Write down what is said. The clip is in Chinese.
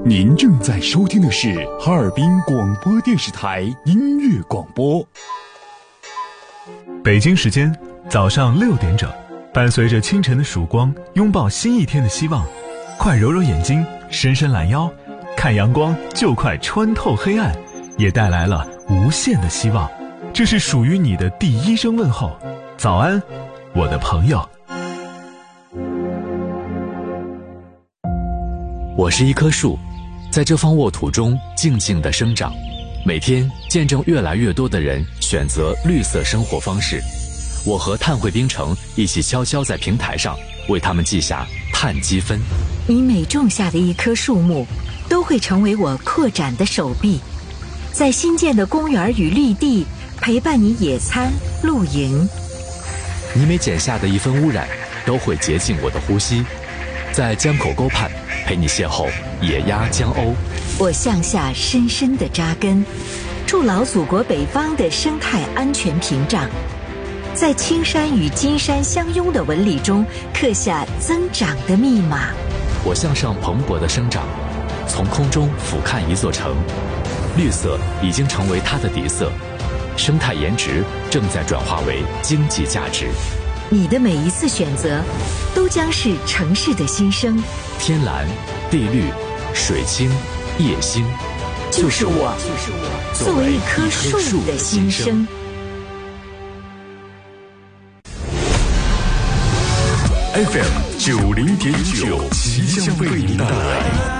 您正在收听的是哈尔滨广播电视台音乐广播。 北京时间早上6点整，伴随着清晨的曙光，拥抱新一天的希望。快揉揉眼睛，伸伸懒腰，看阳光就快穿透黑暗，也带来了无限的希望。这是属于你的第一声问候，早安，我的朋友。 我是一棵树，在这方沃土中静静地生长，每天见证越来越多的人选择绿色生活方式。我和碳汇冰城一起悄悄在平台上为他们记下碳积分。 你每种下的一棵树木，都会成为我扩展的手臂，在新建的公园与绿地陪伴你野餐露营。 你每剪下的一分污染，都会洁净我的呼吸，在江口沟畔陪你邂逅野鸭江鸥。 我向下深深地扎根，筑牢祖国北方的生态安全屏障，在青山与金山相拥的纹理中刻下增长的密码。 我向上蓬勃的生长，从空中俯瞰一座城，绿色已经成为它的底色，生态颜值正在转化为经济价值。 你的每一次选择，都将是城市的新生。 天蓝、地绿、水清、夜星， 就是我作为一棵树的新生。 FM 90.9，即将为您带来